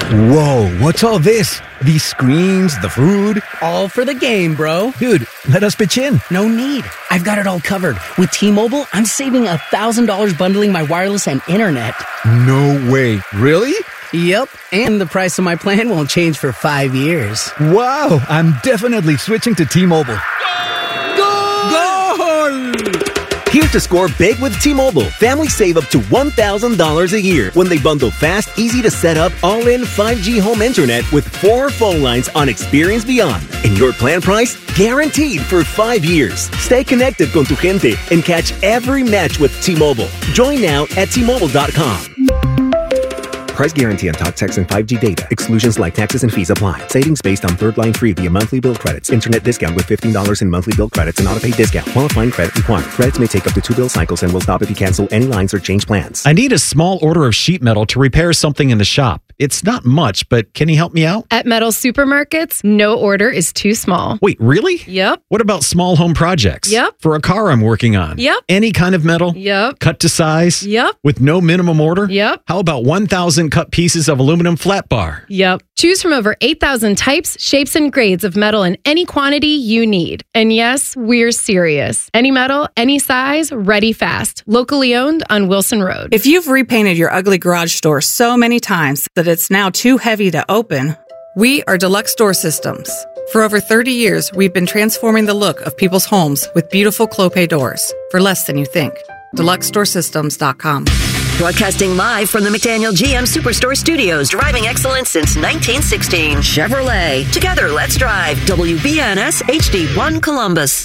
Whoa, what's all this? These screens, the food? All for the game, bro. Dude, let us pitch in. No need. I've got it all covered. With T-Mobile, I'm saving $1,000 bundling my wireless and internet. No way. Really? Yep. And the price of my plan won't change for 5 years. Wow, I'm definitely switching to T-Mobile. Goal! Here to score big with T-Mobile. Families save up to $1,000 a year when they bundle fast, easy to set up, all-in 5G home internet with 4 phone lines on Experience Beyond. And your plan price? Guaranteed for 5 years. Stay connected con tu gente and catch every match with T-Mobile. Join now at T-Mobile.com. Price guarantee on talk, text, and 5G data. Exclusions like taxes and fees apply. Savings based on third line free via monthly bill credits. Internet discount with $15 in monthly bill credits and auto-pay discount. Qualifying credit required. Credits may take up to 2 bill cycles and will stop if you cancel any lines or change plans. I need a small order of sheet metal to repair something in the shop. It's not much, but can you help me out? At Metal Supermarkets, no order is too small. Wait, really? Yep. What about small home projects? Yep. For a car I'm working on? Yep. Any kind of metal? Yep. Cut to size? Yep. With no minimum order? Yep. How about 1,000 cut pieces of aluminum flat bar? Yep. Choose from over 8,000 types, shapes, and grades of metal in any quantity you need. And yes, we're serious. Any metal, any size, ready fast. Locally owned on Wilson Road. If you've repainted your ugly garage door so many times that it's now too heavy to open, we are Deluxe Door Systems. For over 30 years, we've been transforming the look of people's homes with beautiful Clopay doors for less than you think. DeluxeDoorSystems.com. Broadcasting live from the McDaniel GM Superstore Studios, driving excellence since 1916. Chevrolet. Together, let's drive. WBNS HD1 Columbus.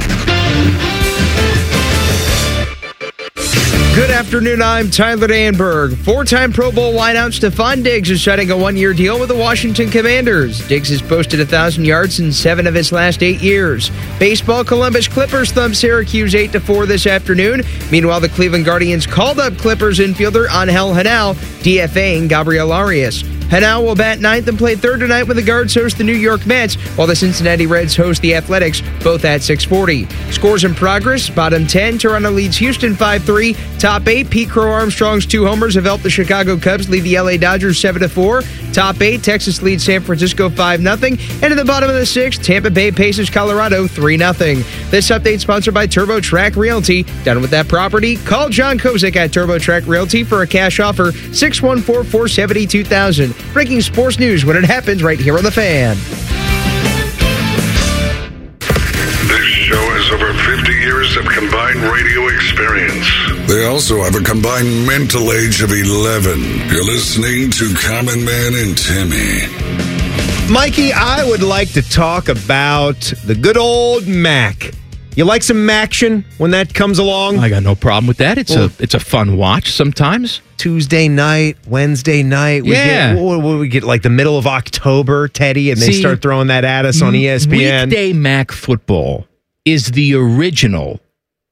Good afternoon, I'm Tyler Danberg. 4-time Pro Bowl wideout Stephon Diggs is signing a 1-year deal with the Washington Commanders. Diggs has posted 1,000 yards in 7 of his last 8 years. Baseball, Columbus Clippers thumb Syracuse 8-4 this afternoon. Meanwhile, the Cleveland Guardians called up Clippers infielder Angel Henao, DFAing Gabriel Arias. Henao will bat 9th and play 3rd tonight when the Guards host the New York Mets, while the Cincinnati Reds host the Athletics, both at 6:40. Scores in progress, bottom 10, Toronto leads Houston 5-3. Top 8, Pete Crow Armstrong's 2 homers have helped the Chicago Cubs lead the LA Dodgers 7-4. Top 8, Texas leads San Francisco 5-0. And at the bottom of the 6th, Tampa Bay paces Colorado 3-0. This update sponsored by TurboTrack Realty. Done with that property? Call John Kozik at TurboTrack Realty for a cash offer, 614-470-2000. Breaking sports news when it happens right here on The Fan. This show has over 50 years of combined radio experience. They also have a combined mental age of 11. You're listening to Common Man and Timmy. Mikey, I would like to talk about the good old Mac. You like some Maction when that comes along? I got no problem with that. It's a fun watch sometimes. Tuesday night, Wednesday night. We get like the middle of October, Teddy, and they start throwing that at us on ESPN. Weekday Mac football is the original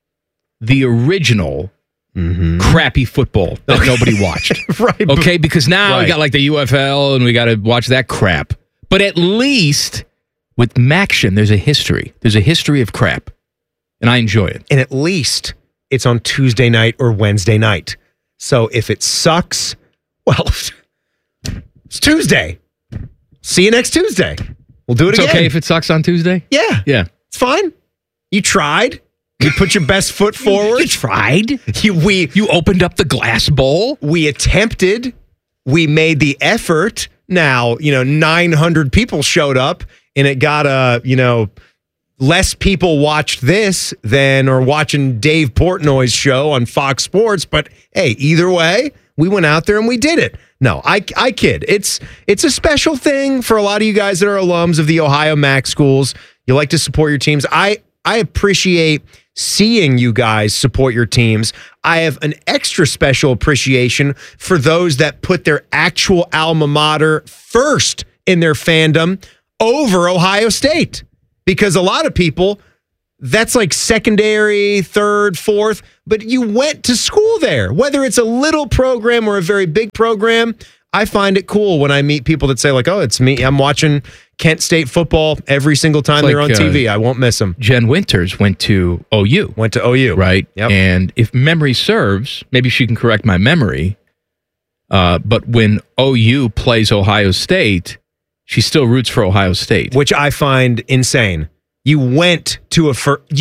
crappy football that nobody watched. Right. Okay, because now we got like the UFL and we got to watch that crap. But at least with Maction, there's a history. There's a history of crap. And I enjoy it. And at least it's on Tuesday night or Wednesday night. So if it sucks, well, it's Tuesday. See you next Tuesday. We'll do it again. It's okay if it sucks on Tuesday? Yeah. Yeah. It's fine. You tried. You put your best foot forward. You tried. You opened up the glass bowl. We attempted. We made the effort. Now, 900 people showed up and it got less people watched this than or watching Dave Portnoy's show on Fox Sports. But hey, either way, we went out there and we did it. No, I kid. It's a special thing for a lot of you guys that are alums of the Ohio Mac schools. You like to support your teams. I appreciate seeing you guys support your teams. I have an extra special appreciation for those that put their actual alma mater first in their fandom over Ohio State. Because a lot of people, that's like secondary, third, fourth, but you went to school there. Whether it's a little program or a very big program, I find it cool when I meet people that say like, oh, it's me. I'm watching Kent State football every single time they're on TV. I won't miss them. Jen Winters went to OU. Went to OU. Right. Yep. And if memory serves, maybe she can correct my memory, But when OU plays Ohio State, she still roots for Ohio State, which I find insane. You went to a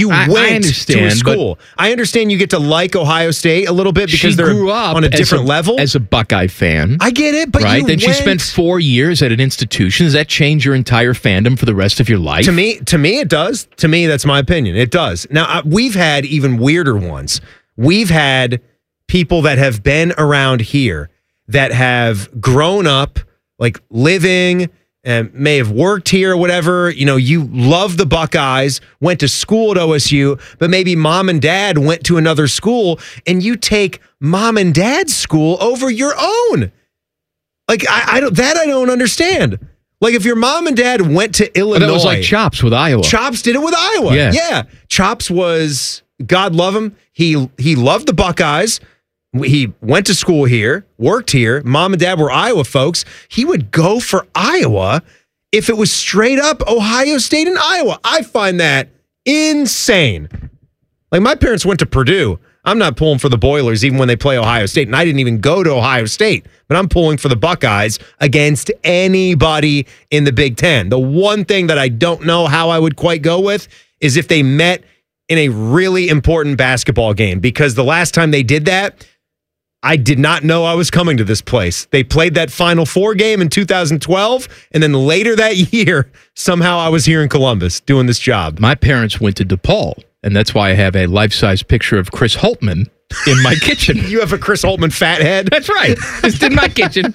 school. I understand you get to like Ohio State a little bit because she they're grew up on a different level as a Buckeye fan. I get it, but right? Then she went... spent 4 years at an institution. Does that change your entire fandom for the rest of your life? To me, it does. To me, that's my opinion. It does. Now, we've had even weirder ones. We've had people that have been around here that have grown up, like living and may have worked here or whatever. You know, you love the Buckeyes, went to school at OSU, but maybe mom and dad went to another school and you take mom and dad's school over your own. Like, I don't understand. Like, if your mom and dad went to Illinois. But that was like Chops with Iowa. Chops did it with Iowa. Yeah. Chops was, God love him. He loved the Buckeyes. He went to school here, worked here. Mom and dad were Iowa folks. He would go for Iowa if it was straight up Ohio State and Iowa. I find that insane. Like, my parents went to Purdue. I'm not pulling for the Boilers even when they play Ohio State. And I didn't even go to Ohio State, but I'm pulling for the Buckeyes against anybody in the Big Ten. The one thing that I don't know how I would quite go with is if they met in a really important basketball game, because the last time they did that, I did not know I was coming to this place. They played that Final Four game in 2012, and then later that year, somehow I was here in Columbus doing this job. My parents went to DePaul, and that's why I have a life-size picture of Chris Holtman in my kitchen. You have a Chris Holtman fat head? That's right. Just in my kitchen.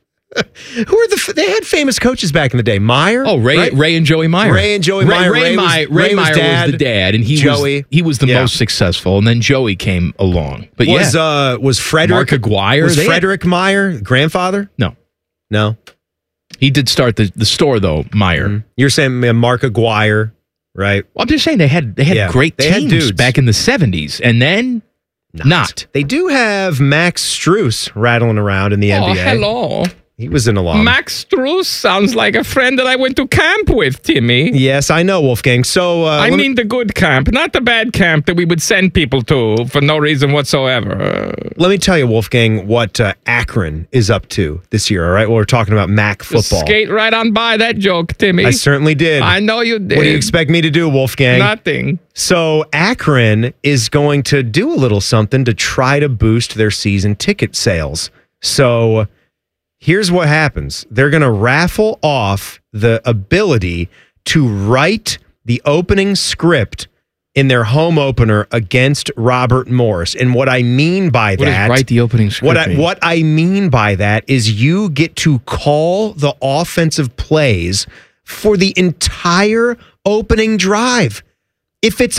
Who are they had famous coaches back in the day? Meyer? Oh, Ray and Joey Meyer. Ray and Joey Meyer. Ray Meyer was the dad, and he was the most successful, and then Joey came along. But was Frederick Mark Aguirre? Was Frederick Meyer grandfather? No. He did start the store though, Meyer. Mm-hmm. You're saying Mark Aguirre, right? Well, I'm just saying they had great teams back in the 70s, and then not. They do have Max Strus rattling around in the NBA. Hello. He was an alum. Max Strus sounds like a friend that I went to camp with, Timmy. Yes, I know, Wolfgang. So I mean the good camp, not the bad camp that we would send people to for no reason whatsoever. Let me tell you, Wolfgang, what Akron is up to this year, all right? Well, we're talking about MAC football. Skate right on by that joke, Timmy. I certainly did. I know you did. What do you expect me to do, Wolfgang? Nothing. So Akron is going to do a little something to try to boost their season ticket sales. So here's what happens. They're going to raffle off the ability to write the opening script in their home opener against Robert Morris. And what I mean by What does write the opening script mean? What I mean by that is you get to call the offensive plays for the entire opening drive. If it's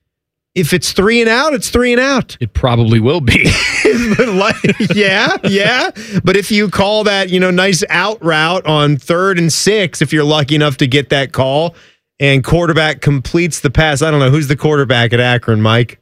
3 and out, it's 3 and out. It probably will be. Yeah. But if you call that, nice out route on 3rd and 6, if you're lucky enough to get that call, and quarterback completes the pass. I don't know. Who's the quarterback at Akron, Mike?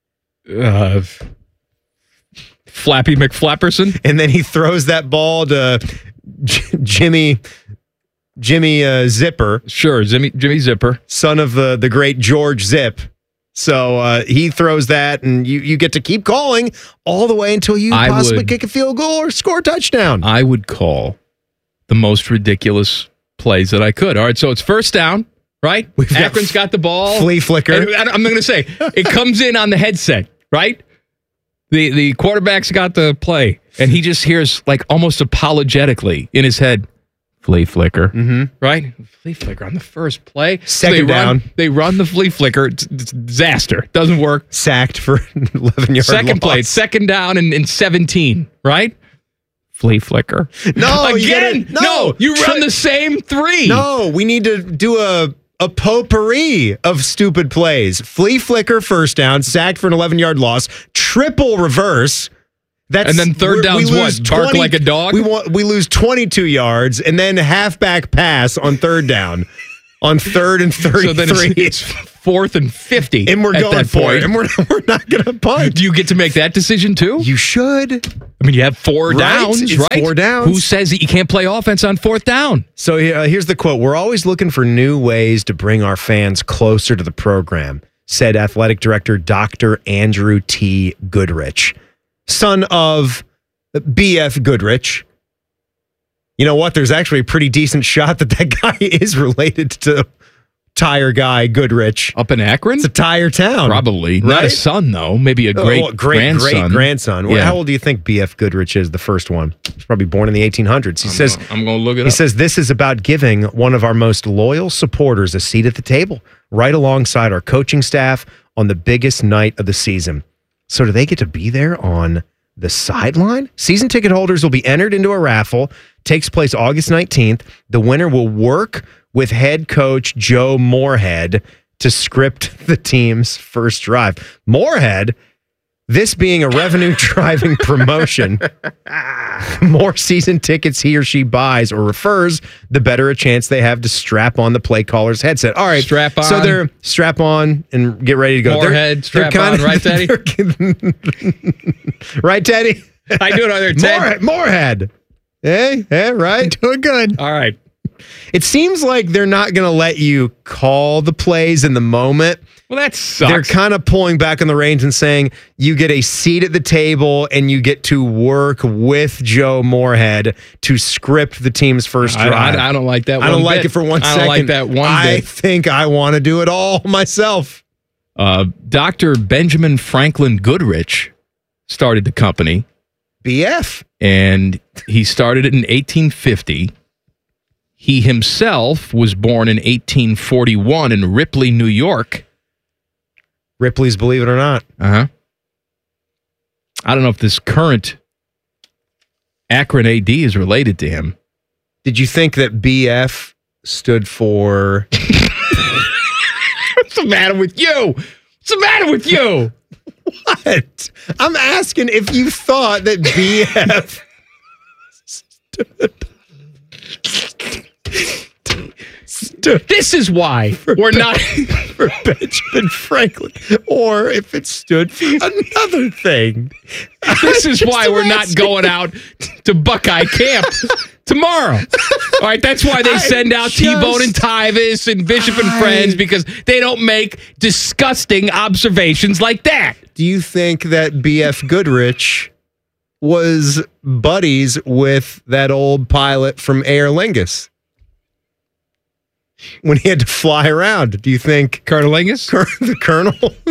Flappy McFlapperson. And then he throws that ball to Jimmy Zipper. Sure, Jimmy Zipper. Son of the great George Zip. So he throws that, and you get to keep calling all the way until you possibly kick a field goal or score a touchdown. I would call the most ridiculous plays that I could. All right, so it's first down, right? Akron's got the ball. Flea flicker. And I'm going to say, it comes in on the headset, right? The quarterback's got the play, and he just hears, like, almost apologetically in his head, flea flicker, right? Flea flicker on the first play. Second down. They run the flea flicker. It's disaster. Doesn't work. Sacked for 11-yard Second loss. play. Second down and 17, right? Flea flicker. No. Again. You run the same 3. No, we need to do a potpourri of stupid plays. Flea flicker, first down. Sacked for an 11-yard loss. Triple reverse. And then third down's what? Bark like a dog? We lose 22 yards, and then halfback pass on third down. On 3rd and 33. So then it's 4th and 50. And we're going for it. And we're not going to punt. Do you get to make that decision too? You should. I mean, you have 4 downs, it's right? 4 downs. Who says that you can't play offense on 4th down? So here's the quote. We're always looking for new ways to bring our fans closer to the program, said athletic director Dr. Andrew T. Goodrich, son of BF Goodrich. You know what? There's actually a pretty decent shot that guy is related to tire guy Goodrich. Up in Akron? It's a tire town. Probably. Right? Not a son, though. Maybe a great-grandson. Well, how old do you think BF Goodrich is, the first one? He's probably born in the 1800s. He says, I'm going to look it up. He says, this is about giving one of our most loyal supporters a seat at the table, right alongside our coaching staff on the biggest night of the season. So do they get to be there on the sideline? Season ticket holders will be entered into a raffle. Takes place August 19th. The winner will work with head coach Joe Moorhead to script the team's first drive. Moorhead, this being a revenue-driving promotion, more season tickets he or she buys or refers, the better a chance they have to strap on the play caller's headset. All right, strap on. So they're strap on and get ready to go. Moorhead, strap on, right, Teddy? Right, Teddy? I do it on there, Ted. Moorhead. Hey, right? Doing good. All right. It seems like they're not going to let you call the plays in the moment. Well, that sucks. They're kind of pulling back on the reins and saying you get a seat at the table and you get to work with Joe Moorhead to script the team's first drive. I don't like that one I don't bit. like it for 1 second. I don't like that one bit. I think I want to do it all myself. Dr. Benjamin Franklin Goodrich started the company. BF. And he started it in 1850. He himself was born in 1841 in Ripley, New York. Ripley's Believe It or Not. Uh-huh. I don't know if this current Akron AD is related to him. Did you think that BF stood for... What's the matter with you? What's the matter with you? What? I'm asking if you thought that BF stood. This is why we're not for Benjamin Franklin, or if it stood for another thing. This is why we're not going out to Buckeye Camp tomorrow. All right, that's why they send out T-Bone and Tyvis and Bishop and Friends, because they don't make disgusting observations like that. Do you think that BF Goodrich was buddies with that old pilot from Aer Lingus when he had to fly around? Do you think Colonel Lingus? The Colonel?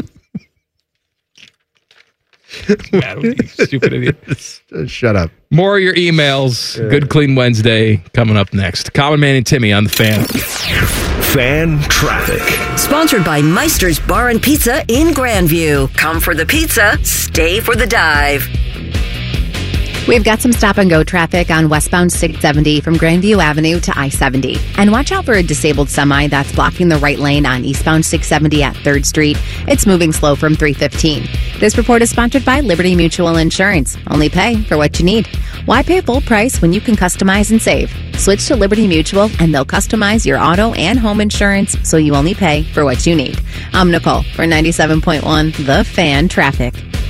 Stupid idiot. Shut up. More of your emails. Good Clean Wednesday coming up next. Common Man and Timmy on the Fan. Fan traffic. Sponsored by Meister's Bar and Pizza in Grandview. Come for the pizza, stay for the dive. We've got some stop-and-go traffic on westbound 670 from Grandview Avenue to I-70. And watch out for a disabled semi that's blocking the right lane on eastbound 670 at 3rd Street. It's moving slow from 315. This report is sponsored by Liberty Mutual Insurance. Only pay for what you need. Why pay full price when you can customize and save? Switch to Liberty Mutual and they'll customize your auto and home insurance so you only pay for what you need. I'm Nicole for 97.1 The Fan Traffic.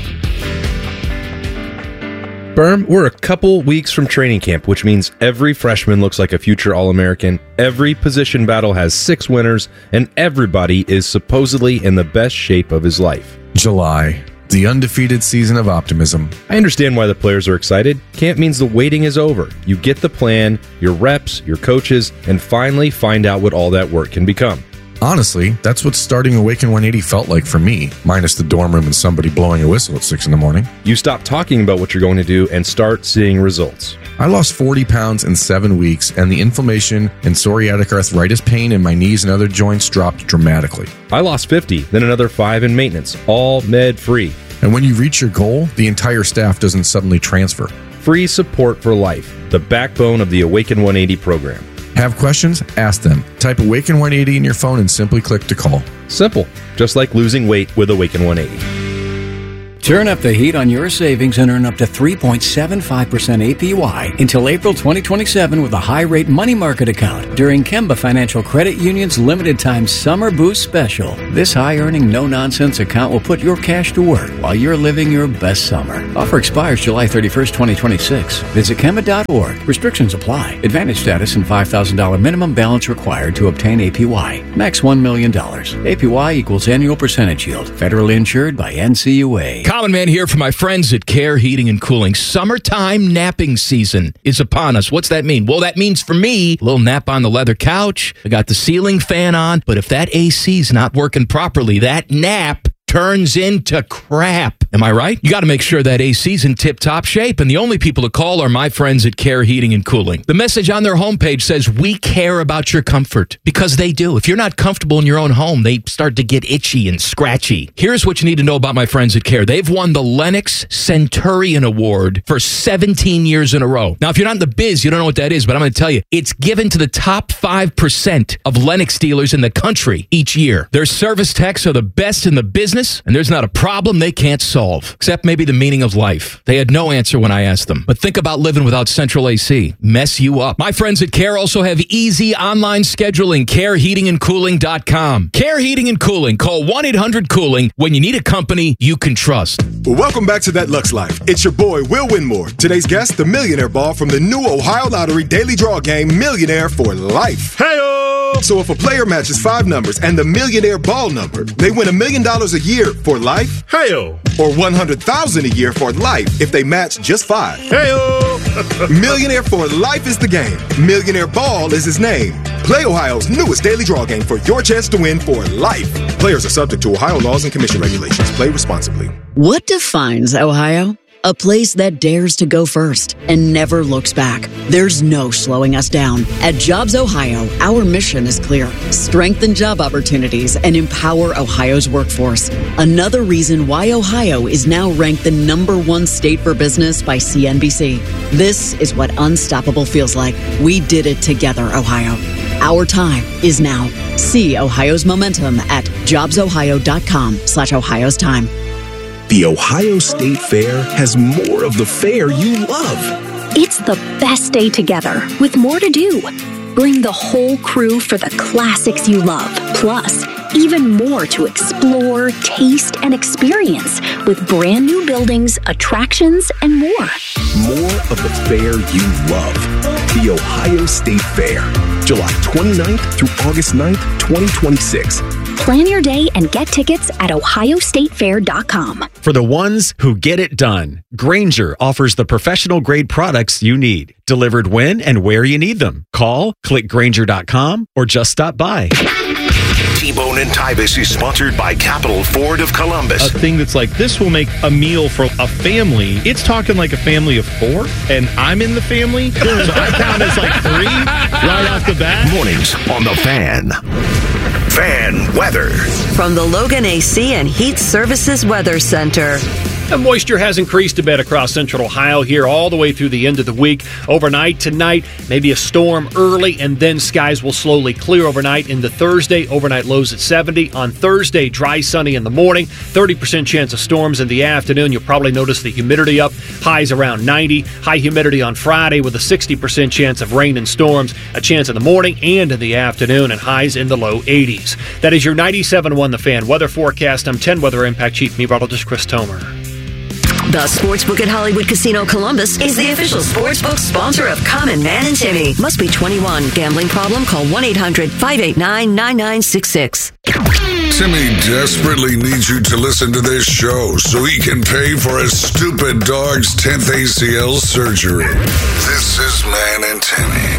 Berm, we're a couple weeks from training camp, which means every freshman looks like a future All-American, every position battle has 6 winners, and everybody is supposedly in the best shape of his life. July, the undefeated season of optimism. I understand why the players are excited. Camp means the waiting is over. You get the plan, your reps, your coaches, and finally find out what all that work can become. Honestly, that's what starting Awaken 180 felt like for me, minus the dorm room and somebody blowing a whistle at 6 in the morning. You stop talking about what you're going to do and start seeing results. I lost 40 pounds in 7 weeks, and the inflammation and psoriatic arthritis pain in my knees and other joints dropped dramatically. I lost 50, then another 5 in maintenance, all med-free. And when you reach your goal, the entire staff doesn't suddenly transfer. Free support for life, the backbone of the Awaken 180 program. Have questions? Ask them. Type Awaken 180 in your phone and simply click to call. Simple, just like losing weight with Awaken 180. Turn up the heat on your savings and earn up to 3.75% APY until April 2027 with a high-rate money market account during Kemba Financial Credit Union's limited-time Summer Boost Special. This high-earning, no-nonsense account will put your cash to work while you're living your best summer. Offer expires July 31st, 2026. Visit Kemba.org. Restrictions apply. Advantage status and $5,000 minimum balance required to obtain APY. Max $1 million. APY equals annual percentage yield. Federally insured by NCUA. Common Man here for my friends at Care Heating and Cooling. Summertime napping season is upon us. What's that mean? Well, that means for me, a little nap on the leather couch. I got the ceiling fan on, but if that AC's not working properly, that nap turns into crap. Am I right? You got to make sure that AC's in tip-top shape, and the only people to call are my friends at Care Heating and Cooling. The message on their homepage says, we care about your comfort, because they do. If you're not comfortable in your own home, they start to get itchy and scratchy. Here's what you need to know about my friends at Care. They've won the Lennox Centurion Award for 17 years in a row. Now, if you're not in the biz, you don't know what that is, but I'm going to tell you, it's given to the top 5% of Lennox dealers in the country each year. Their service techs are the best in the business, and there's not a problem they can't solve, except maybe the meaning of life. They had no answer when I asked them. But think about living without central AC. Mess you up. My friends at Care also have easy online scheduling. CareHeatingandCooling.com. Care Heating and Cooling. Call 1-800-COOLING when you need a company you can trust. Well, welcome back to That Lux Life. It's your boy, Will Winmore. Today's guest, the Millionaire Ball from the new Ohio Lottery Daily Draw Game, Millionaire for Life. Hey-o! So if a player matches 5 numbers and the Millionaire Ball number, they win $1 million a year for life. Hey-o! Or $100,000 a year for life if they match just 5. Hey-o! Millionaire for Life is the game. Millionaire Ball is his name. Play Ohio's newest daily draw game for your chance to win for life. Players are subject to Ohio laws and commission regulations. Play responsibly. What defines Ohio? A place that dares to go first and never looks back. There's no slowing us down. At Jobs Ohio, our mission is clear. Strengthen job opportunities and empower Ohio's workforce. Another reason why Ohio is now ranked the #1 state for business by CNBC. This is what unstoppable feels like. We did it together, Ohio. Our time is now. See Ohio's momentum at jobsohio.com/Ohio's time. The Ohio State Fair has more of the fair you love. It's the best day together with more to do. Bring the whole crew for the classics you love. Plus, even more to explore, taste, and experience with brand new buildings, attractions, and more. More of the fair you love. The Ohio State Fair, July 29th through August 9th, 2026. Plan your day and get tickets at ohiostatefair.com. For the ones who get it done, Grainger offers the professional-grade products you need, delivered when and where you need them. Call, click Grainger.com, or just stop by. T-Bone and Tybus is sponsored by Capital Ford of Columbus. A thing that's like, this will make a meal for a family. It's talking like a family of 4, and I'm in the family, so I count as like 3 right off the bat. Mornings on The Fan. Fan weather. From the Logan AC and Heat Services Weather Center. The moisture has increased a bit across central Ohio here all the way through the end of the week. Overnight tonight, maybe a storm early, and then skies will slowly clear overnight into Thursday. Overnight lows at 70. On Thursday, dry, sunny in the morning. 30% chance of storms in the afternoon. You'll probably notice the humidity up. Highs around 90. High humidity on Friday with a 60% chance of rain and storms. A chance in the morning and in the afternoon, and highs in the low 80s. That is your 97.1 The Fan weather forecast. I'm 10 Weather Impact Chief Meteorologist Chris Tomer. The Sportsbook at Hollywood Casino Columbus is the official sportsbook sponsor of Common Man and Timmy. Must be 21. Gambling problem? Call 1-800-589-9966. Timmy desperately needs you to listen to this show so he can pay for his stupid dog's 10th ACL surgery. This is Man and Timmy.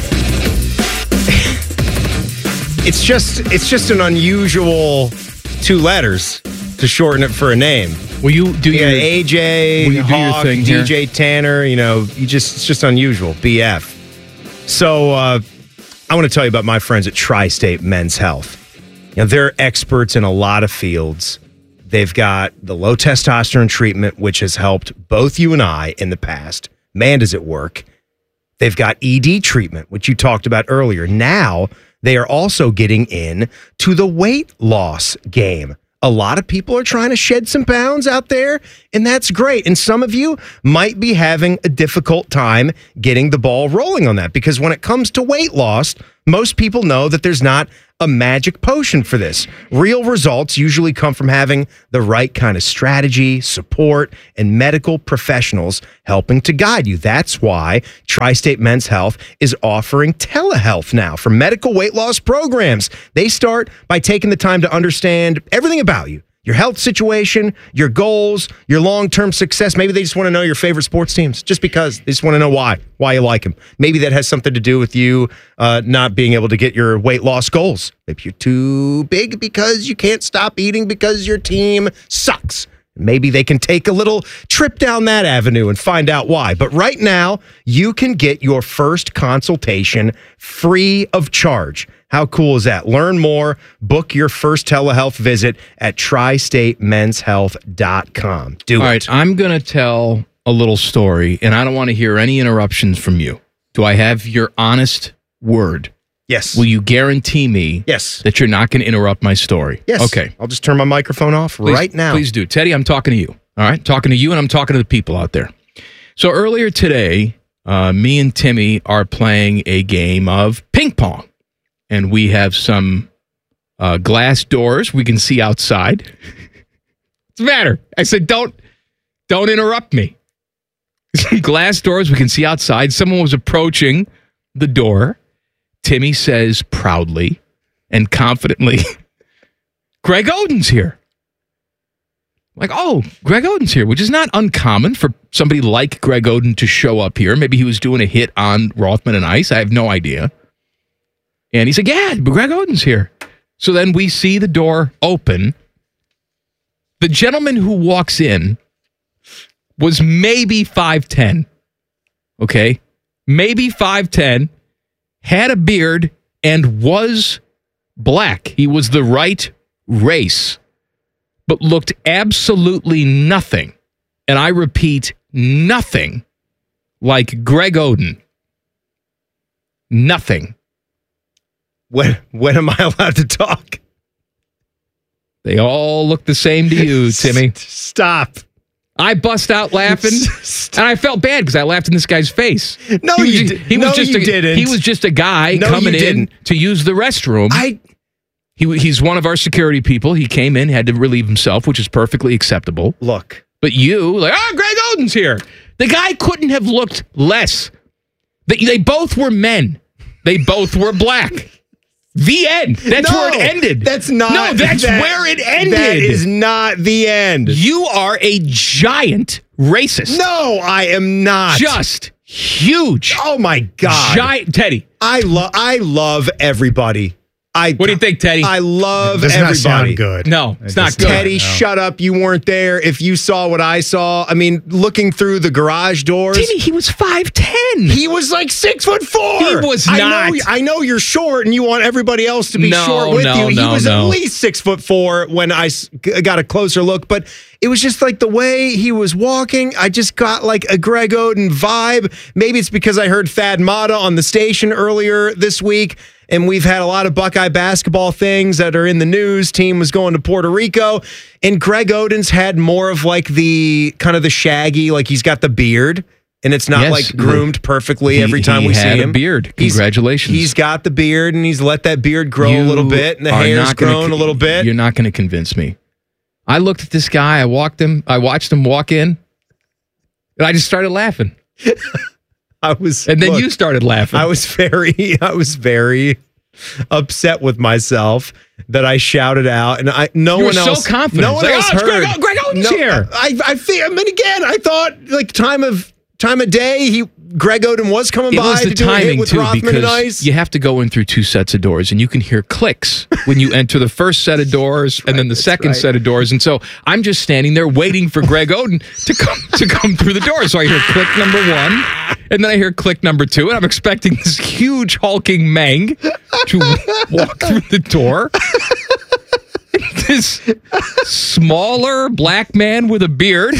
It's just an unusual 2 letters to shorten it for a name. Will you do your AJ, will you do your Hawk, thing DJ here? Tanner? It's just unusual. BF. So I want to tell you about my friends at Tri-State Men's Health. They're experts in a lot of fields. They've got the low testosterone treatment, which has helped both you and I in the past. Man, does it work. They've got ED treatment, which you talked about earlier. Now they are also getting in to the weight loss game. A lot of people are trying to shed some pounds out there, and that's great. And some of you might be having a difficult time getting the ball rolling on that, because when it comes to weight loss, most people know that there's not a magic potion for this. Real results usually come from having the right kind of strategy, support, and medical professionals helping to guide you. That's why Tri-State Men's Health is offering telehealth now for medical weight loss programs. They start by taking the time to understand everything about you, your health situation, your goals, your long-term success. Maybe they just want to know your favorite sports teams just because they just want to know why you like them. Maybe that has something to do with you not being able to get your weight loss goals. Maybe you're too big because you can't stop eating because your team sucks. Maybe they can take a little trip down that avenue and find out why. But right now, you can get your first consultation free of charge. How cool is that? Learn more. Book your first telehealth visit at tristatemenshealth.com. All right, I'm going to tell a little story, and I don't want to hear any interruptions from you. Do I have your honest word? Yes. Will you guarantee me that you're not going to interrupt my story? Yes. Okay. I'll just turn my microphone off right now. Please do. Teddy, I'm talking to you. All right? Talking to you, and I'm talking to the people out there. So earlier today, me and Timmy are playing a game of ping pong. And we have some glass doors we can see outside. What's the matter? I said, don't interrupt me. Some glass doors we can see outside. Someone was approaching the door. Timmy says proudly and confidently, Greg Oden's here. Like, oh, Greg Oden's here, which is not uncommon for somebody like Greg Oden to show up here. Maybe he was doing a hit on Rothman and Ice. I have no idea. And he said, yeah, Greg Oden's here. So then we see the door open. The gentleman who walks in was maybe 5'10". Okay? Maybe 5'10", had a beard, and was black. He was the right race, but looked absolutely nothing, and I repeat, nothing like Greg Oden. Nothing. When am I allowed to talk? They all look the same to you, Timmy. Stop. I bust out laughing, and I felt bad because I laughed in this guy's face. No, you didn't. He was just a guy coming in to use the restroom. He's one of our security people. He came in, had to relieve himself, which is perfectly acceptable. Look. But you, like, oh, Greg Oden's here. The guy couldn't have looked less. They both were men. They both were black. The end. That's where it ended. That's not. No, that's where it ended. That is not the end. You are a giant racist. No, I am not. Just huge. Oh my God. Giant Teddy. I love everybody. What do you think, Teddy? I love Does everybody. not sound good. No, it's not good. Teddy, shut up. You weren't there. If you saw what I saw, I mean, looking through the garage doors. Timmy, he was 5'10". He was like 6'4". He was not. I know you're short and you want everybody else to be short with you. He was at least 6'4" when I got a closer look, but it was just like the way he was walking. I just got like a Greg Oden vibe. Maybe it's because I heard Thad Matta on the station earlier this week. And we've had a lot of Buckeye basketball things that are in the news. Team was going to Puerto Rico. And Greg Oden's had more of like the kind of the shaggy, like he's got the beard. And it's not like groomed perfectly every time we see him. He had a beard. Congratulations. He's got the beard and he's let that beard grow a little bit. And the hair's grown a little bit. You're not going to convince me. I looked at this guy. I watched him walk in. And I just started laughing. You started laughing. I was very upset with myself that I shouted out, and no one else. You were so confident. No one else heard. Greg Oden's here. I mean, again, I thought like time of day. Greg Oden was coming by to do a hit with Rothman and Ice. You have to go in through two sets of doors, and you can hear clicks when you enter the first set of doors and then the second set of doors. And so I'm just standing there waiting for Greg Oden to come through the door. So I hear click number one, and then I hear click number two, and I'm expecting this huge hulking Mang to walk through the door. This smaller black man with a beard.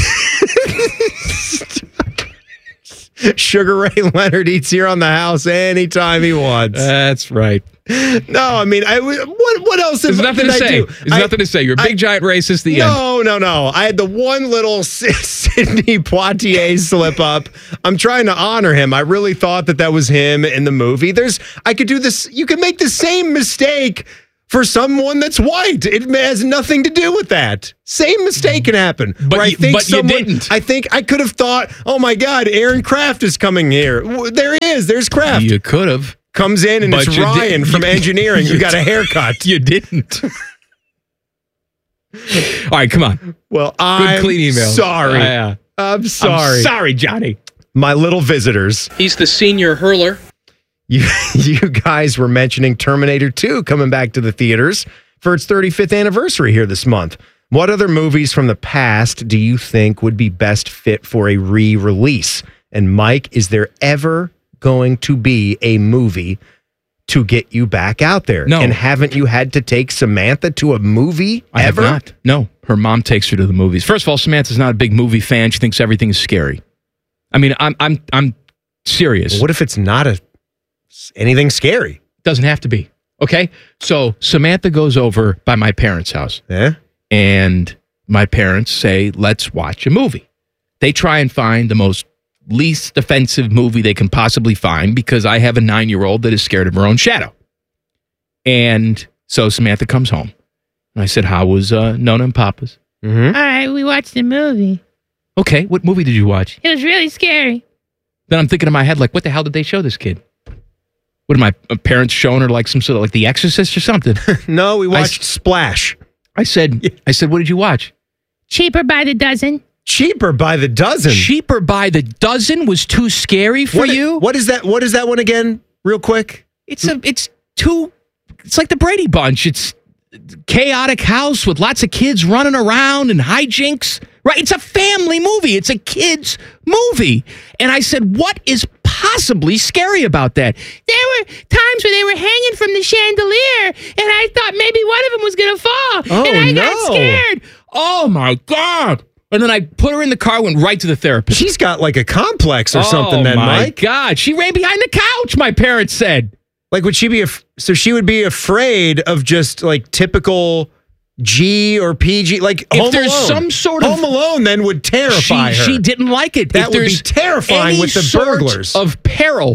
Sugar Ray Leonard eats here on the house anytime he wants. That's right. No, I mean, what else? There's nothing to say. There's nothing to say. You're a big giant racist. The end. No. I had the one little Sidney Poitier slip up. I'm trying to honor him. I really thought that was him in the movie. I could do this. You could make the same mistake for someone that's white. It has nothing to do with that. Same mistake can happen. But you didn't. I think I could have thought, oh my God, Aaron Kraft is coming here. There he is. There's Kraft. You could have. Comes in and it's Ryan from engineering who got a haircut. You didn't. All right, come on. Well, Good, clean email. Sorry. I'm sorry. I'm sorry, Johnny. My little visitors. He's the senior hurler. You guys were mentioning Terminator 2 coming back to the theaters for its 35th anniversary here this month. What other movies from the past do you think would be best fit for a re-release? And Mike, is there ever going to be a movie to get you back out there? No. And haven't you had to take Samantha to a movie I ever? have not. No. Her mom takes her to the movies. First of all, Samantha's not a big movie fan. She thinks everything is scary. I mean, I'm serious. What if it's not anything scary? Doesn't have to be. Okay? So Samantha goes over by my parents' house. Yeah. And my parents say, let's watch a movie. They try and find the most least offensive movie they can possibly find because I have a 9-year-old that is scared of her own shadow. And so Samantha comes home. And I said, how was Nona and Papa's? Mm-hmm. All right, we watched the movie. Okay, what movie did you watch? It was really scary. Then I'm thinking in my head, like, what the hell did they show this kid? What, my parents showing her like some sort of like The Exorcist or something? No, we watched Splash. I said, what did you watch? Cheaper by the dozen. Cheaper by the dozen? Cheaper by the dozen was too scary for you? What is that? What is that one again? Real quick. It's like the Brady Bunch. It's chaotic house with lots of kids running around and hijinks. Right? It's a family movie. It's a kid's movie. And I said, what is possibly scary about that? There were times where they were hanging from the chandelier, and I thought maybe one of them was going to fall. And I got scared. Oh, my God. And then I put her in the car, went right to the therapist. She's got like a complex or something then, Mike. Oh, my God. She ran behind the couch, my parents said. Like, would she be, so she would be afraid of just like typical G or PG, like if Home there's Alone. some sort of Home Alone then would terrify her. She didn't like it. That would be terrifying with the burglars. Of peril.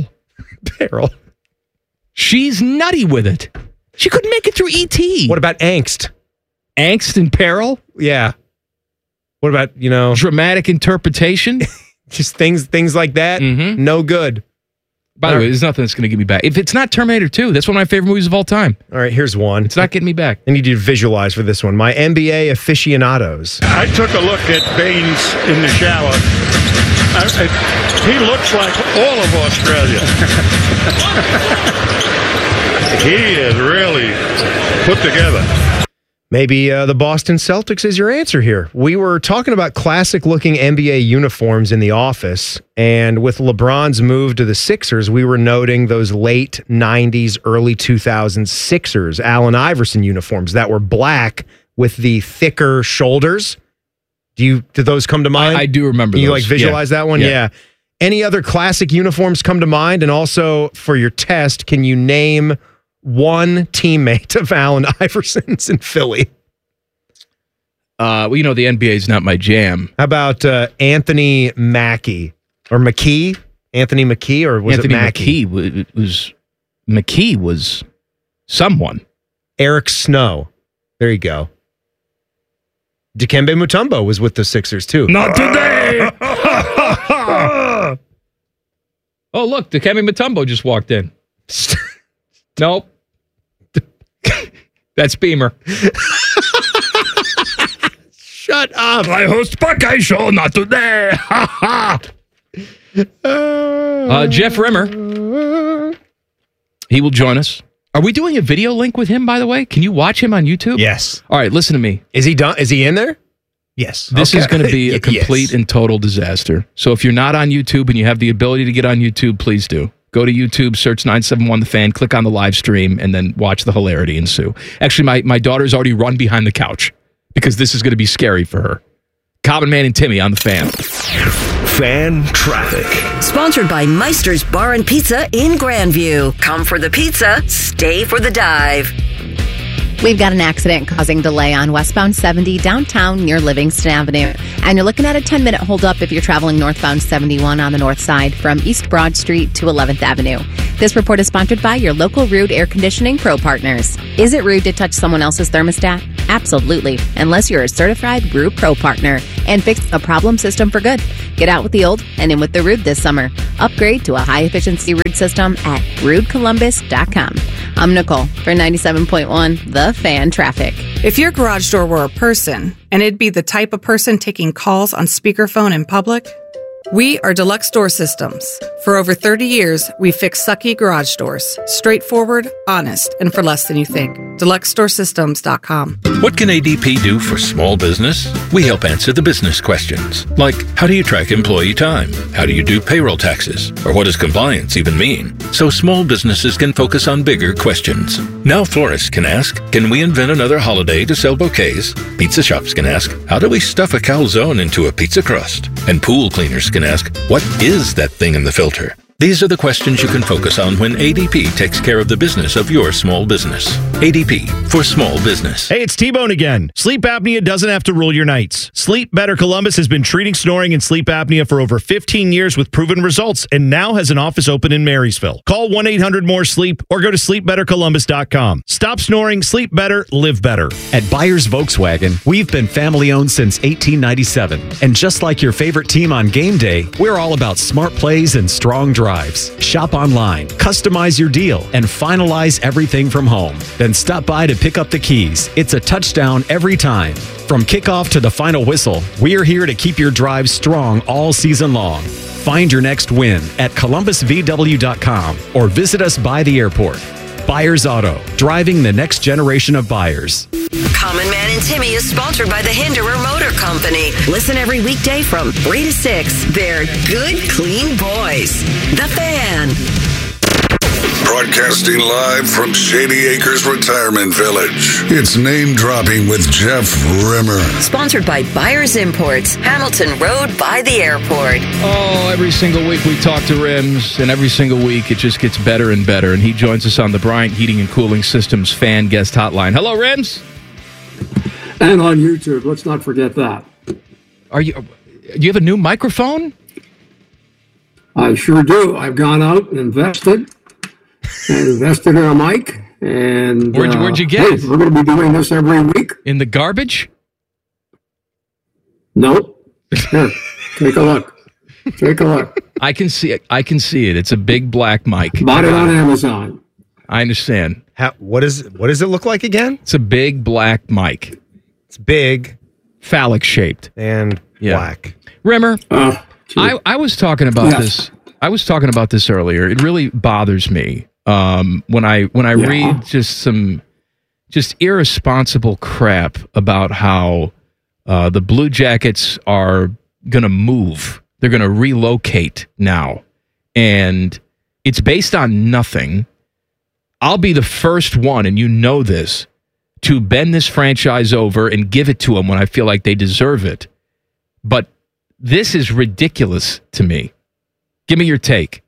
She's nutty with it. She couldn't make it through E.T. What about angst? Angst and peril? Yeah. What about, dramatic interpretation? Just things like that? Mm-hmm. No good. By the way, there's nothing that's going to get me back. If it's not Terminator 2, that's one of my favorite movies of all time. All right, here's one. It's not getting me back. I need you to visualize for this one. My NBA aficionados. I took a look at Baines in the shower. He looks like all of Australia. He is really put together. Maybe the Boston Celtics is your answer here. We were talking about classic-looking NBA uniforms in the office, and with LeBron's move to the Sixers, we were noting those late 90s, early 2000s Sixers, Allen Iverson uniforms that were black with the thicker shoulders. Did those come to mind? I do remember Can you those. visualize that one? Yeah. Any other classic uniforms come to mind? And also, for your test, can you name one teammate of Allen Iverson's in Philly? The NBA is not my jam. How about Anthony Mackie or McKee? Anthony McKee, or was Anthony it Mackie? McKee was someone. Eric Snow. There you go. Dikembe Mutombo was with the Sixers too. Not today. Oh, look, Dikembe Mutombo just walked in. Nope. That's Beamer. Shut up. I host Buckeye Show, not today. Jeff Rimmer. He will join us. Are we doing a video link with him, by the way? Can you watch him on YouTube? Yes. All right, listen to me. Is he done? Is he in there? Yes. This is going to be a complete and total disaster. So if you're not on YouTube and you have the ability to get on YouTube, please do. Go to YouTube, search 971 The Fan, click on the live stream, and then watch the hilarity ensue. Actually, my daughter's already run behind the couch because this is going to be scary for her. Common Man and Timmy on The Fan. Fan Traffic. Sponsored by Meister's Bar and Pizza in Grandview. Come for the pizza, stay for the dive. We've got an accident causing delay on westbound 70 downtown near Livingston Avenue. And you're looking at a 10-minute holdup if you're traveling northbound 71 on the north side from East Broad Street to 11th Avenue. This report is sponsored by your local Rude Air Conditioning Pro Partners. Is it rude to touch someone else's thermostat? Absolutely, unless you're a certified Rude Pro Partner and fix a problem system for good. Get out with the old and in with the Rude this summer. Upgrade to a high-efficiency Rude system at rudecolumbus.com. I'm Nicole for 97.1 The Fan Traffic. If your garage door were a person, and it'd be the type of person taking calls on speakerphone in public, we are Deluxe Door Systems. For over 30 years, we fix sucky garage doors. Straightforward, honest, and for less than you think. DeluxeDoorSystems.com. What can ADP do for small business? We help answer the business questions, like how do you track employee time? How do you do payroll taxes? Or what does compliance even mean? So small businesses can focus on bigger questions. Now florists can ask, can we invent another holiday to sell bouquets? Pizza shops can ask, how do we stuff a calzone into a pizza crust? And pool cleaners can ask, what is that thing in the filter? These are the questions you can focus on when ADP takes care of the business of your small business. ADP for small business. Hey, it's T-Bone again. Sleep apnea doesn't have to rule your nights. Sleep Better Columbus has been treating snoring and sleep apnea for over 15 years with proven results and now has an office open in Marysville. Call 1-800-MORE-SLEEP or go to sleepbettercolumbus.com. Stop snoring, sleep better, live better. At Byers Volkswagen, we've been family-owned since 1897. And just like your favorite team on game day, we're all about smart plays and strong drives. Shop online, customize your deal, and finalize everything from home. Then stop by to pick up the keys. It's a touchdown every time. From kickoff to the final whistle, we're here to keep your drive strong all season long. Find your next win at columbusvw.com or visit us by the airport. Byers Auto, driving the next generation of buyers. Common Man and Timmy is sponsored by the Hinderer Motor Company. Listen every weekday from 3 to 6. They're good, clean boys. The Fan. Broadcasting live from Shady Acres Retirement Village. It's Name Dropping with Jeff Rimmer. Sponsored by Byers Imports, Hamilton Road by the airport. Oh, every single week we talk to Rims, and every single week it just gets better and better. And he joins us on the Bryant Heating and Cooling Systems Fan Guest Hotline. Hello, Rims. And on YouTube. Let's not forget that. Do you have a new microphone? I sure do. I've gone out and invested in a mic. And where'd you get it? We're going to be doing this every week. In the garbage? Nope. Here, take a look. Take a look. I can see it. It's a big black mic. Bought it on Amazon. I understand. What does it look like again? It's a big black mic. It's big, phallic shaped, and black. Rimmer, I was talking about this. I was talking about this earlier. It really bothers me when I read just irresponsible crap about how the Blue Jackets are going to move. They're going to relocate now, and it's based on nothing. I'll be the first one, and you know this, to bend this franchise over and give it to them when I feel like they deserve it. But this is ridiculous to me. Give me your take.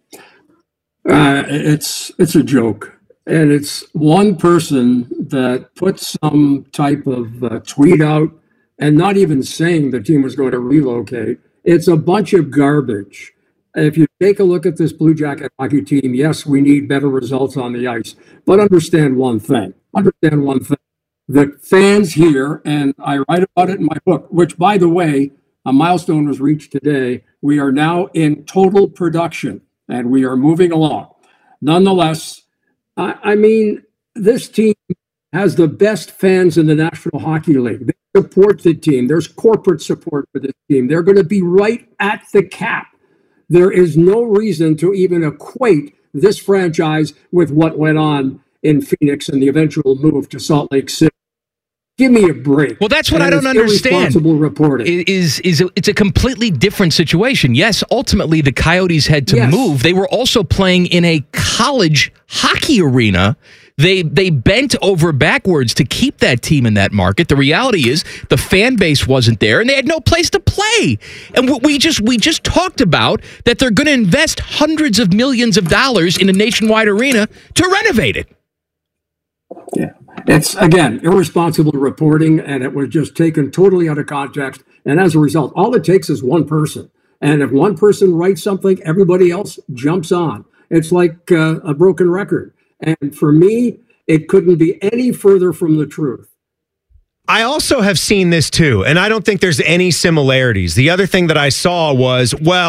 It's a joke. And it's one person that put some type of tweet out and not even saying the team was going to relocate. It's a bunch of garbage. If you take a look at this Blue Jacket hockey team, yes, we need better results on the ice. But understand one thing. The fans here, and I write about it in my book, which, by the way, a milestone was reached today. We are now in total production, and we are moving along. Nonetheless, I mean, this team has the best fans in the National Hockey League. They support the team. There's corporate support for this team. They're going to be right at the cap. There is no reason to even equate this franchise with what went on in Phoenix and the eventual move to Salt Lake City. Give me a break. Well, that's what I don't understand. Irresponsible reporting. It's a completely different situation. Yes, ultimately the Coyotes had to move. They were also playing in a college hockey arena. They bent over backwards to keep that team in that market. The reality is the fan base wasn't there, and they had no place to play. And we just talked about that they're going to invest hundreds of millions of dollars in a nationwide arena to renovate it. Yeah. It's, again, irresponsible reporting, and it was just taken totally out of context. And as a result, all it takes is one person. And if one person writes something, everybody else jumps on. It's like a broken record. And for me, it couldn't be any further from the truth. I also have seen this too, and I don't think there's any similarities. The other thing that I saw was, well,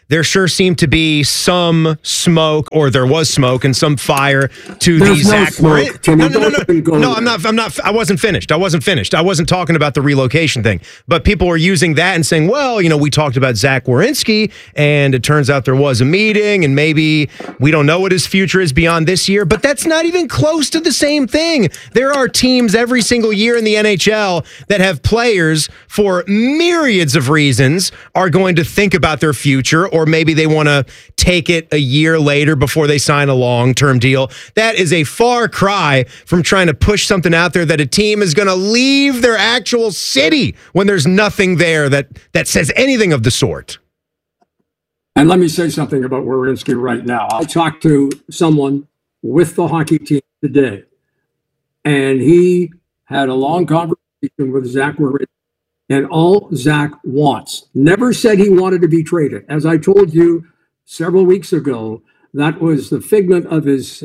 there sure seemed to be some smoke, or there was smoke and some fire to There's the no Zach smoke, Werenski. Timmy. No, Don't even go there. I'm not. I wasn't finished. I wasn't talking about the relocation thing. But people were using that and saying, well, we talked about Zach Werenski, and it turns out there was a meeting, and maybe we don't know what his future is beyond this year. But that's not even close to the same thing. There are teams every single year in the NHL that have players for myriads of reasons are going to think about their future, or maybe they want to take it a year later before they sign a long-term deal. That is a far cry from trying to push something out there that a team is going to leave their actual city when there's nothing there that says anything of the sort. And let me say something about Werenski right now. I talked to someone with the hockey team today, and he had a long conversation with Zach Werenski. And all Zach wants, never said he wanted to be traded. As I told you several weeks ago, that was the figment of his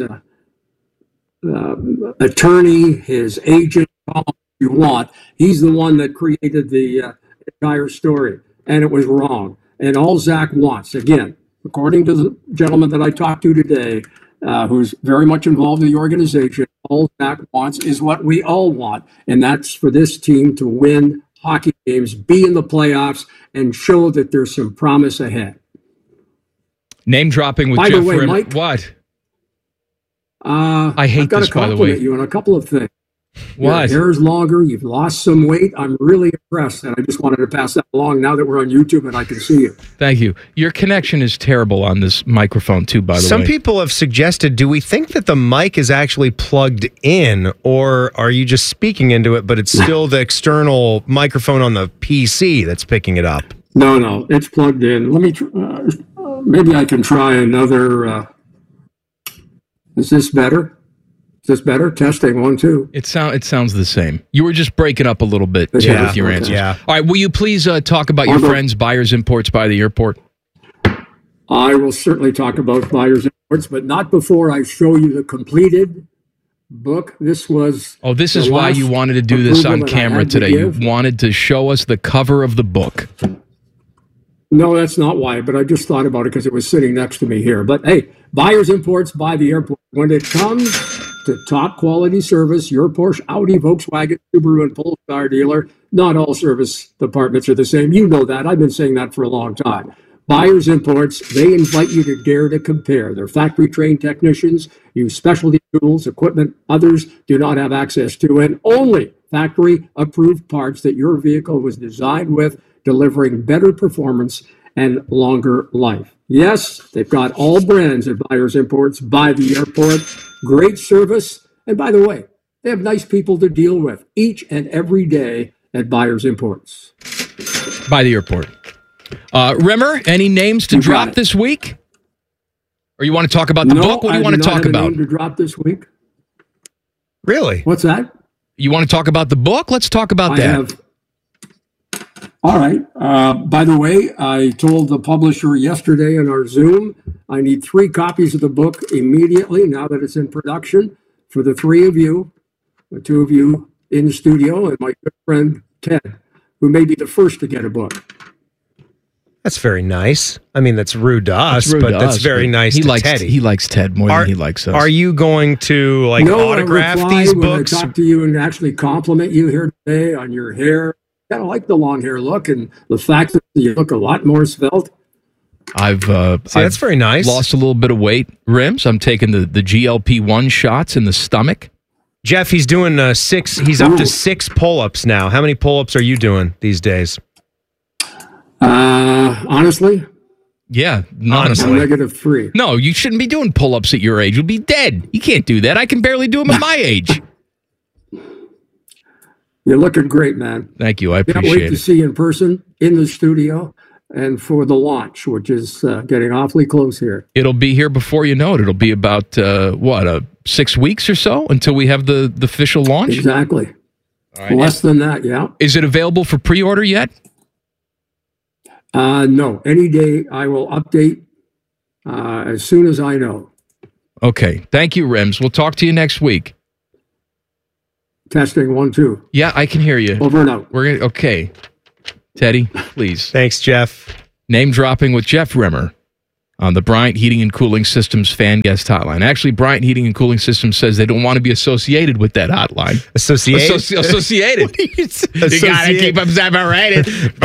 attorney, his agent, all you want. He's the one that created the entire story, and it was wrong. And all Zach wants, again, according to the gentleman that I talked to today, who's very much involved in the organization, all Zach wants is what we all want, and that's for this team to win hockey games, be in the playoffs, and show that there's some promise ahead. Name dropping with by Jeff the way, Rimmer. Mike, what? I hate I've got this, to by the way. compliment you on a couple of things. What? Your hair's longer. You've lost some weight. I'm really impressed, and I just wanted to pass that along now that we're on YouTube and I can see you. Thank you. Your connection is terrible on this microphone, too, by the way. Some people have suggested, do we think that the mic is actually plugged in, or are you just speaking into it, but it's still the external microphone on the PC that's picking it up? No, it's plugged in. Let me, maybe I can try another. Is this better? Is this better? Testing 1, 2. It sounds the same. You were just breaking up a little bit with your answers. Yeah. All right, will you please talk about your friends, Buyers Imports by the Airport? I will certainly talk about Buyers Imports, but not before I show you the completed book. This was. Oh, this is why you wanted to do this on camera today. You wanted to show us the cover of the book. No, that's not why, but I just thought about it because it was sitting next to me here. But hey, Buyers Imports by the Airport. When it comes to top quality service, your Porsche, Audi, Volkswagen, Subaru, and Polestar dealer, not all service departments are the same. You know that. I've been saying that for a long time. Buyers Imports, they invite you to dare to compare. Their factory-trained technicians use specialty tools, equipment others do not have access to, and only factory-approved parts that your vehicle was designed with, delivering better performance and longer life. Yes, they've got all brands at Buyers Imports by the Airport. Great service. And by the way, they have nice people to deal with each and every day at Buyers Imports. By the Airport. Rimmer, any names to drop this week? Or you want to talk about the book? What do you want to talk about? No, I do not have a name to drop this week. Really? What's that? You want to talk about the book? Let's talk about that. All right. By the way, I told the publisher yesterday in our Zoom, I need 3 copies of the book immediately now that it's in production for the 3 of you, the 2 of you in the studio, and my good friend Ted, who may be the first to get a book. That's very nice. I mean, that's rude to us, but that's very nice to Teddy. He likes Ted more than he likes us. Are you going to autograph these books? When I talk to you and actually compliment you here today on your hair. I kind of like the long hair look and the fact that you look a lot more svelte. That's very nice. Lost a little bit of weight, Rims. I'm taking the GLP-1 shots in the stomach. Jeff, he's doing 6. He's up to 6 pull-ups now. How many pull-ups are you doing these days? Honestly? Yeah, honestly. -3. No, you shouldn't be doing pull-ups at your age. You'll be dead. You can't do that. I can barely do them at my age. You're looking great, man. Thank you. I Can't appreciate wait it. to see you in person in the studio and for the launch, which is getting awfully close here. It'll be here before you know it. It'll be about, 6 weeks or so until we have the official launch? Exactly. All right. Less than that, yeah. Is it available for pre-order yet? No. Any day I will update as soon as I know. Okay. Thank you, Rims. We'll talk to you next week. Testing 1, 2. Yeah, I can hear you. Over and out. Okay. Teddy, please. Thanks, Jeff. Name dropping with Jeff Rimmer on the Bryant Heating and Cooling Systems fan guest hotline. Actually, Bryant Heating and Cooling Systems says they don't want to be associated with that hotline. Associated? Associated. You got to keep them separated.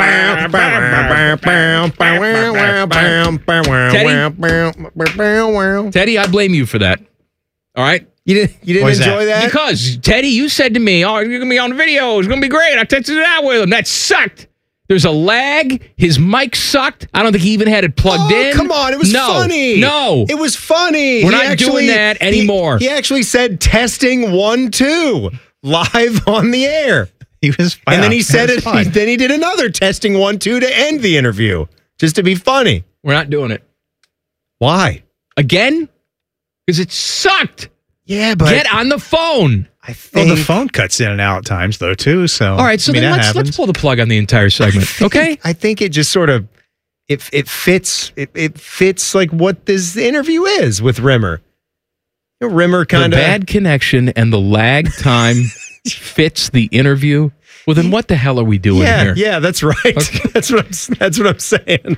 Teddy, I blame you for that. All right? You didn't enjoy that? Because, Teddy, you said to me, oh, you're going to be on the video. It's going to be great. I tested it out with him. That sucked. There's a lag. His mic sucked. I don't think he even had it plugged in. Come on. It was funny. No. It was funny. We're not doing that anymore. He actually said testing 1, 2 live on the air. He was And then he said it. Then he did another testing 1, 2 to end the interview just to be funny. We're not doing it. Why? Again? Because it sucked. Yeah, but get on the phone. Well, the phone cuts in and out at times, though, too. So, all right, so then let's pull the plug on the entire segment, okay? I think it just sort of it fits like what this interview is with Rimmer. You know, Rimmer kind the of bad connection and the lag time fits the interview. Well, then what the hell are we doing here? Yeah, that's right. Okay. That's what I'm saying.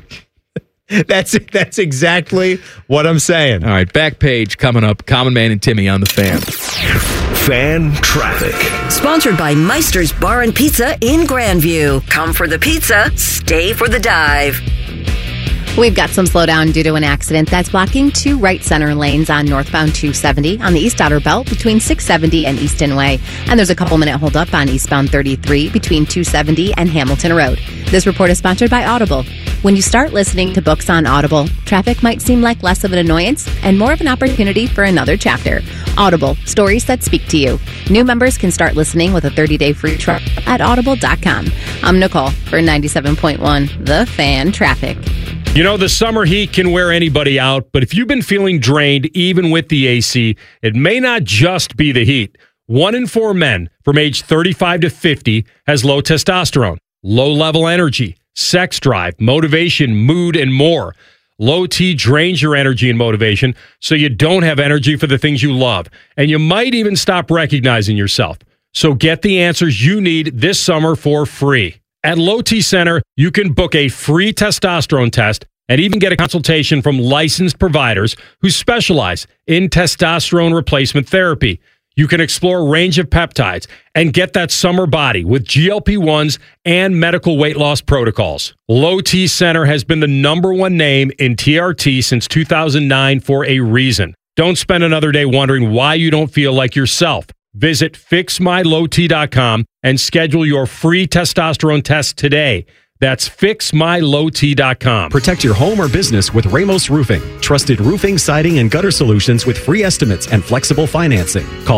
That's exactly what I'm saying. All right, back page coming up. Common Man and Timmy on the Fan. Fan Traffic. Sponsored by Meister's Bar and Pizza in Grandview. Come for the pizza, stay for the dive. We've got some slowdown due to an accident that's blocking 2 right center lanes on northbound 270 on the East Outer Belt between 670 and Easton Way. And there's a couple-minute holdup on eastbound 33 between 270 and Hamilton Road. This report is sponsored by Audible. When you start listening to books on Audible, traffic might seem like less of an annoyance and more of an opportunity for another chapter. Audible, stories that speak to you. New members can start listening with a 30-day free trial at audible.com. I'm Nicole for 97.1 The Fan Traffic. You know, the summer heat can wear anybody out, but if you've been feeling drained, even with the AC, it may not just be the heat. 1 in 4 men from age 35 to 50 has low testosterone, low-level energy, sex drive, motivation, mood, and more. Low T drains your energy and motivation, so you don't have energy for the things you love, and you might even stop recognizing yourself. So get the answers you need this summer for free. At Low T Center, you can book a free testosterone test and even get a consultation from licensed providers who specialize in testosterone replacement therapy. You can explore a range of peptides and get that summer body with GLP-1s and medical weight loss protocols. Low T Center has been the #1 name in TRT since 2009 for a reason. Don't spend another day wondering why you don't feel like yourself. Visit fixmylowt.com and schedule your free testosterone test today. That's fixmylowt.com. Protect your home or business with Ramos Roofing. Trusted roofing, siding, and gutter solutions with free estimates and flexible financing. Call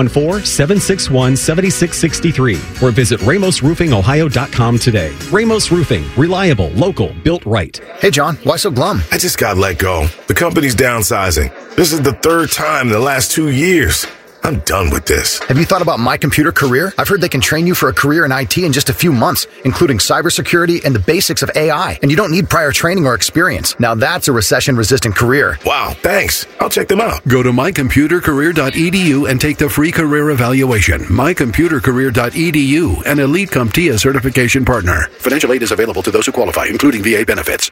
614-761-7663 or visit ramosroofingohio.com today. Ramos Roofing. Reliable, local, built right. Hey, John. Why so glum? I just got let go. The company's downsizing. This is the 3rd time in the last 2 years. I'm done with this. Have you thought about My Computer Career? I've heard they can train you for a career in IT in just a few months, including cybersecurity and the basics of AI. And you don't need prior training or experience. Now that's a recession-resistant career. Wow, thanks. I'll check them out. Go to mycomputercareer.edu and take the free career evaluation. Mycomputercareer.edu, an Elite CompTIA certification partner. Financial aid is available to those who qualify, including VA benefits.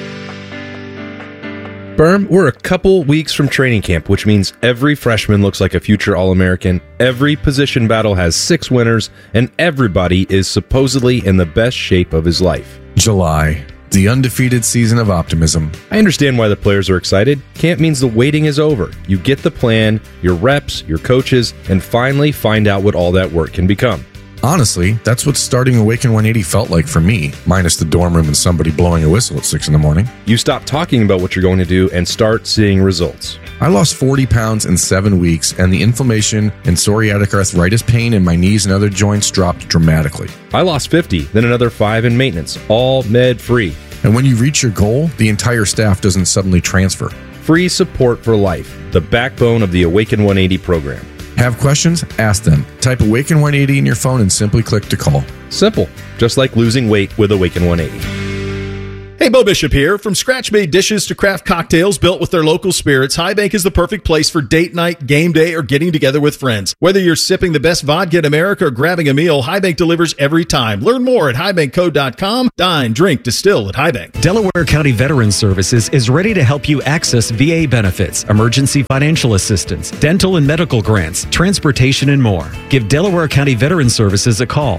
Berm, we're a couple weeks from training camp, which means every freshman looks like a future All-American, every position battle has 6 winners, and everybody is supposedly in the best shape of his life. July, the undefeated season of optimism. I understand why the players are excited. Camp means the waiting is over. You get the plan, your reps, your coaches, and finally find out what all that work can become. Honestly, that's what starting Awaken 180 felt like for me, minus the dorm room and somebody blowing a whistle at 6 in the morning. You stop talking about what you're going to do and start seeing results. I lost 40 pounds in 7 weeks, and the inflammation and psoriatic arthritis pain in my knees and other joints dropped dramatically. I lost 50, then another 5 in maintenance, all med-free. And when you reach your goal, the entire staff doesn't suddenly transfer. Free support for life, the backbone of the Awaken 180 program. Have questions? Ask them. Type Awaken 180 in your phone and simply click to call. Simple, just like losing weight with Awaken 180. Hey, Bo Bishop here. From scratch-made dishes to craft cocktails built with their local spirits, High Bank is the perfect place for date night, game day, or getting together with friends. Whether you're sipping the best vodka in America or grabbing a meal, High Bank delivers every time. Learn more at highbankco.com. Dine, drink, distill at High Bank. Delaware County Veterans Services is ready to help you access VA benefits, emergency financial assistance, dental and medical grants, transportation, and more. Give Delaware County Veterans Services a call,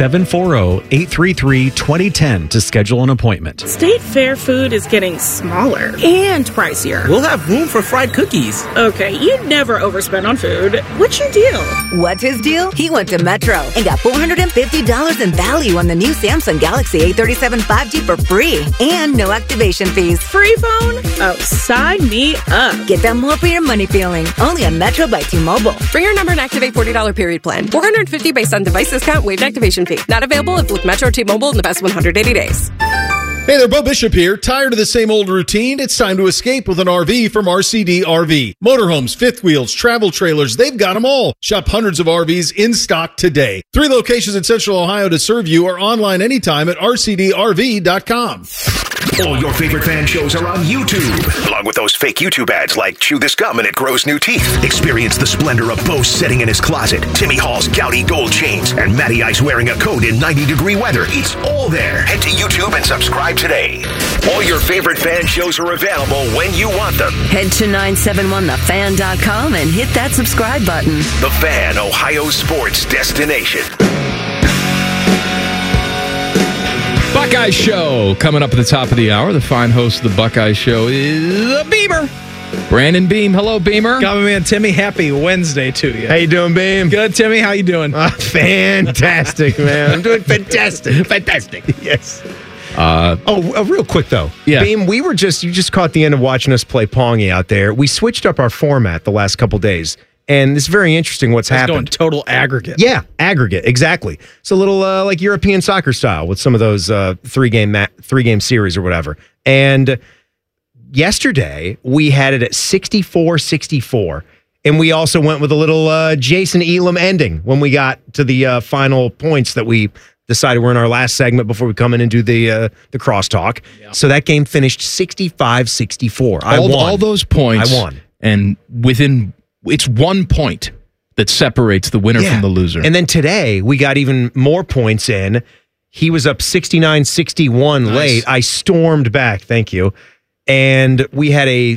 740-833-2010 to schedule an appointment. State Fair food is getting smaller and pricier. We'll have room for fried cookies. Okay, you'd never overspend on food. What's your deal? What's his deal? He went to Metro and got $450 in value on the new Samsung Galaxy A37 5G for free and no activation fees. Free phone? Oh, sign me up. Get that more for your money feeling. Only on Metro by T-Mobile. Bring your number and activate $40 period plan. $450 based on device discount, waived activation fee. Not available if with Metro T-Mobile in the past 180 days. Hey there, Bo Bishop here. Tired of the same old routine? It's time to escape with an RV from RCD RV. Motorhomes, fifth wheels, travel trailers, they've got them all. Shop hundreds of RVs in stock today. 3 locations in Central Ohio to serve you or online anytime at rcdrv.com. All your favorite fan shows are on YouTube, along with those fake YouTube ads like Chew This Gum and It Grows New Teeth. Experience the splendor of Bo sitting in his closet, Timmy Hall's gouty gold chains, and Matty Ice wearing a coat in 90-degree weather. It's all there. Head to YouTube and subscribe today. All your favorite fan shows are available when you want them. Head to 971thefan.com and hit that subscribe button. The Fan, Ohio sports destination. Buckeye Show coming up at the top of the hour. The fine host of the Buckeye Show is Beamer. Brandon Beam. Hello, Beamer. Government man Timmy, happy Wednesday to you. How you doing, Beam? Good, Timmy. How you doing? Fantastic, man. I'm doing fantastic. Fantastic. Yes. Real quick though. Yeah. Beam, you just caught the end of watching us play Pongy out there. We switched up our format the last couple days, and it's very interesting what's happened. Going total aggregate. Yeah, aggregate, exactly. It's a little like European soccer style with some of those three-game series or whatever. And yesterday we had it at 64-64. And we also went with a little Jason Elam ending when we got to the final points that we decided were in our last segment before we come in and do the crosstalk. Yep. So that game finished 65-64. I won. All those points. I won. And it's 1 point that separates the winner from the loser. And then today we got even more points in. He was up 69-61 late. I stormed back. Thank you. And we had a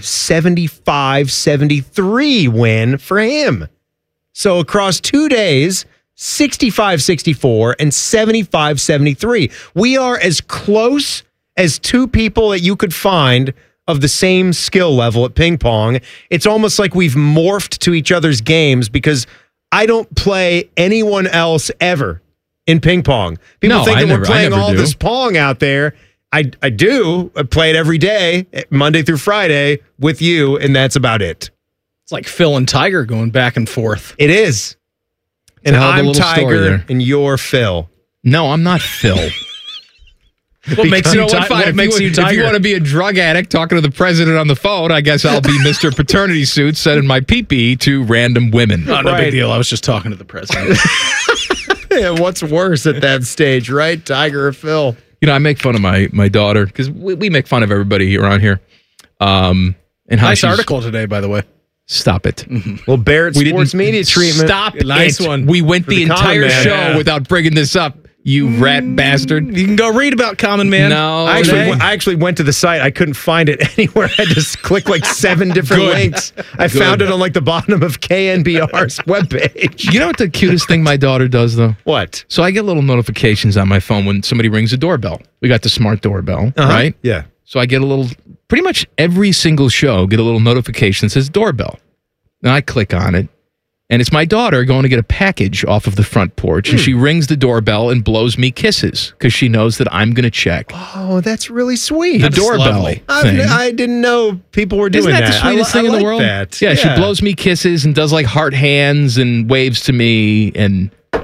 75-73 win for him. So across 2 days, 65-64 and 75-73. We are as close as two people that you could find of the same skill level at ping pong. It's almost like we've morphed to each other's games because I don't play anyone else ever in ping pong. People think that we're playing all this pong out there. I do. I play it every day, Monday through Friday with you, and that's about it. It's like Phil and Tiger going back and forth. It is. And I'm Tiger, and you're Phil. No, I'm not Phil. What makes you Tiger? If you want to be a drug addict talking to the president on the phone, I guess I'll be Mr. Paternity Suit sending my pee-pee to random women. No big deal. I was just talking to the president. Yeah, what's worse at that stage, right? Tiger or Phil? You know, I make fun of my daughter because we make fun of everybody around here. And how nice article today, by the way. Stop it. Mm-hmm. Well, Barrett Sports Media Treatment. Stop nice it. One. We went the entire show without bringing this up, you rat bastard. You can go read about Common Man. No. I actually went to the site. I couldn't find it anywhere. I just clicked like 7 different links. I found it on like the bottom of KNBR's webpage. You know what the cutest thing my daughter does, though? What? So I get little notifications on my phone when somebody rings a doorbell. We got the smart doorbell, right? Yeah. So I get a little, pretty much every single show, get a little notification that says doorbell. And I click on it, and it's my daughter going to get a package off of the front porch, and she rings the doorbell and blows me kisses because she knows that I'm going to check. Oh, that's really sweet. The doorbell thing. I didn't know people were doing that. Isn't that the sweetest thing in the world? That. Yeah, she blows me kisses and does like heart hands and waves to me, and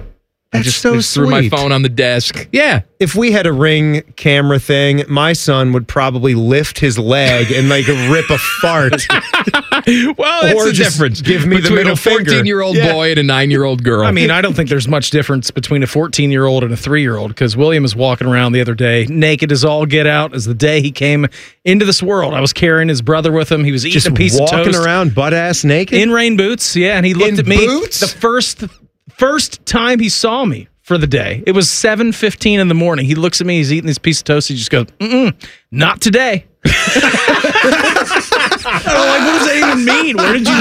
I just threw my phone on the desk. Yeah. If we had a Ring camera thing, my son would probably lift his leg and like rip a fart. Well, that's the difference. Give me the between middle a finger. 14-year-old boy and a 9-year-old girl. I mean, I don't think there's much difference between a 14-year-old and a 3-year-old because William was walking around the other day naked as all get out as the day he came into this world. I was carrying his brother with him. He was eating Just a piece of toast. walking around butt-ass naked? In rain boots, yeah, and he looked In at me boots? the first time he saw me for the day. It was 7:15 in the morning. He looks at me, he's eating this piece of toast, he just goes, not today. I'm like, what does that even mean? Where did you